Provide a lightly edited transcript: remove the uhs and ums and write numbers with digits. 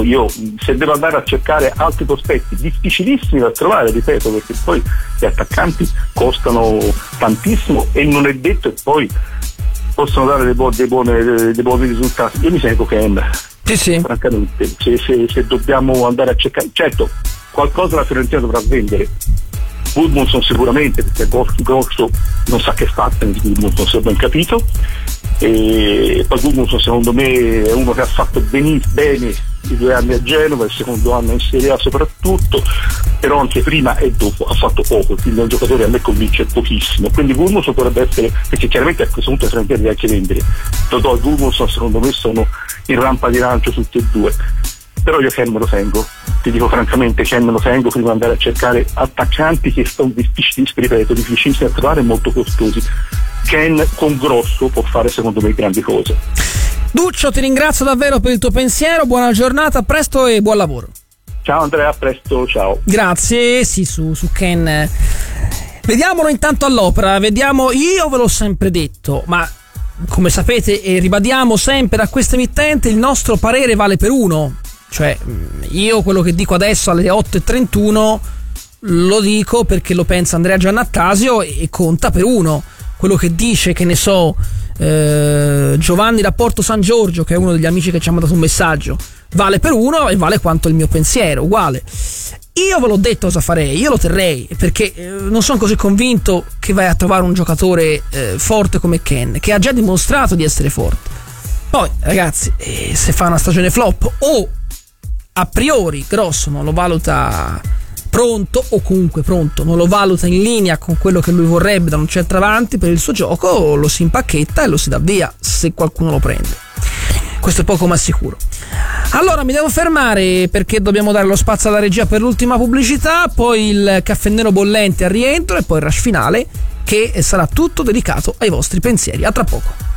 io se devo andare a cercare altri prospetti difficilissimi da trovare, ripeto, perché poi gli attaccanti costano tantissimo e non è detto che poi possono dare dei buoni risultati. Io mi seguo Ken, sì. Francamente, se dobbiamo andare a cercare, certo qualcosa la Fiorentina dovrà vendere. Gudmundsson sicuramente, perché Grosso non sa che fatta di Gudmundsson, se ho ben capito, e poi Gudmundsson secondo me è uno che ha fatto bene i 2 anni a Genova, il secondo anno in Serie A soprattutto, però anche prima e dopo ha fatto poco, quindi è un giocatore a me convince pochissimo, quindi Gudmundsson potrebbe essere, perché chiaramente a questo punto Fiorentina deve anche vendere. Totò e Gudmundsson secondo me sono in rampa di lancio tutti e due, però io Ken me lo tengo, ti dico francamente, Ken me lo tengo prima di andare a cercare attaccanti che sono difficili, ripeto, difficilissimi da trovare e molto costosi. Ken con Grosso può fare secondo me grandi cose. Duccio, ti ringrazio davvero per il tuo pensiero, buona giornata, a presto e buon lavoro. Ciao Andrea, a presto, ciao. Grazie, sì, su Ken. Vediamolo intanto all'opera, vediamo, io ve l'ho sempre detto, ma come sapete e ribadiamo sempre a questa emittente, il nostro parere vale per uno. Cioè, io quello che dico adesso alle 8:31 lo dico perché lo pensa Andrea Giannattasio e conta per uno. Quello che dice, che ne so, Giovanni da Porto San Giorgio, che è uno degli amici che ci ha mandato un messaggio, vale per uno e vale quanto il mio pensiero, uguale. Io ve l'ho detto cosa farei, io lo terrei, perché non sono così convinto che vai a trovare un giocatore forte come Ken, che ha già dimostrato di essere forte. Poi, ragazzi, se fa una stagione flop o a priori Grosso non lo valuta pronto, o comunque pronto, non lo valuta in linea con quello che lui vorrebbe da un centravanti per il suo gioco, lo si impacchetta e lo si dà via se qualcuno lo prende. Questo è poco ma sicuro. Allora mi devo fermare perché dobbiamo dare lo spazio alla regia per l'ultima pubblicità, poi il caffè nero bollente al rientro e poi il rush finale che sarà tutto dedicato ai vostri pensieri. A tra poco.